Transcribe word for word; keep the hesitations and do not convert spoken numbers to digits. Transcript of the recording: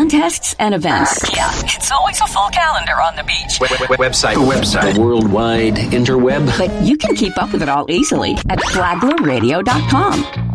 contests and events. Yeah, it's always a full calendar on the beach. Web- web- website. The website. The worldwide interweb. But you can keep up with it all easily at flagler radio dot com.